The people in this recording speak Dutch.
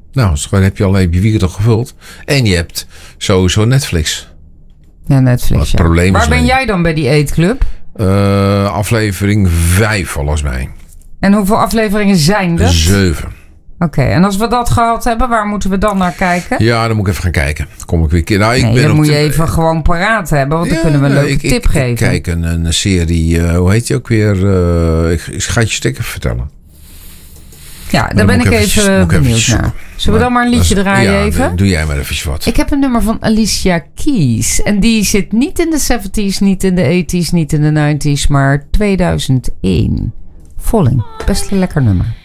Nou, dan heb je al je weekend al gevuld. En je hebt sowieso Netflix. Ja, Netflix. Het probleem Waar is ben jij dan bij die eetclub? Aflevering 5 volgens mij. En hoeveel afleveringen zijn er? 7. Oké, en als we dat gehad hebben, waar moeten we dan naar kijken? Ja, dan moet ik even gaan kijken. Kom ik weer een keer. Nou, dan moet je even gewoon paraat hebben, want dan kunnen we een leuke tip geven. Ik kijk een serie, hoe heet die ook weer? Ik ga het je stikken vertellen. Ja, daar ben ik even benieuwd naar. Zullen we dan maar een liedje draaien even? Doe jij maar even wat. Ik heb een nummer van Alicia Keys. En die zit niet in de 70s, niet in de 80s, niet in de 90s, maar 2001. Falling. Best een lekker nummer.